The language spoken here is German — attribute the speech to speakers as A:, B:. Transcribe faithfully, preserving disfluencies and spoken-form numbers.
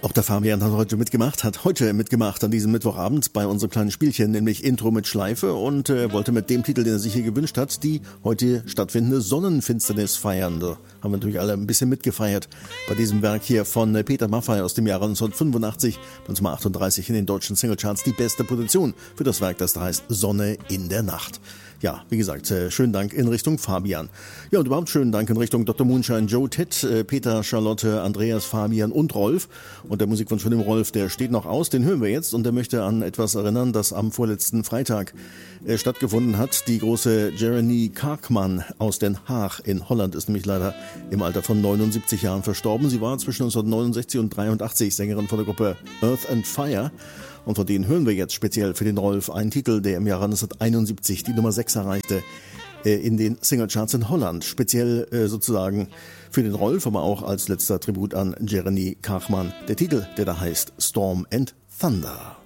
A: Auch der Fabian hat heute mitgemacht, hat heute mitgemacht an diesem Mittwochabend bei unserem kleinen Spielchen, nämlich Intro mit Schleife, und äh, wollte mit dem Titel, den er sich hier gewünscht hat, die heute stattfindende Sonnenfinsternis feiern. Da haben wir natürlich alle ein bisschen mitgefeiert bei diesem Werk hier von äh, Peter Maffay aus dem Jahre neunzehnhundertfünfundachtzig, Platz Nummer achtunddreißig in den deutschen Singlecharts, die beste Position für das Werk, das da heißt Sonne in der Nacht. Ja, wie gesagt, äh, schönen Dank in Richtung Fabian. Ja, und überhaupt schönen Dank in Richtung Doktor Moonshine, Joe, Ted, äh, Peter, Charlotte, Andreas, Fabian und Rolf. Und der Musikwunsch von dem Rolf, der steht noch aus, den hören wir jetzt. Und der möchte an etwas erinnern, das am vorletzten Freitag äh, stattgefunden hat. Die große Jeremy Karkman aus Den Haag in Holland ist nämlich leider im Alter von neunundsiebzig Jahren verstorben. Sie war zwischen neunzehnhundertneunundsechzig und dreiundachtzig Sängerin von der Gruppe Earth and Fire. Und von denen hören wir jetzt speziell für den Rolf einen Titel, der im Jahre neunzehnhunderteinundsiebzig die Nummer sechs erreichte äh, in den Singlecharts in Holland. Speziell äh, sozusagen für den Rolf, aber auch als letzter Tribut an Jeremy Karkman. Der Titel, der da heißt Storm and Thunder.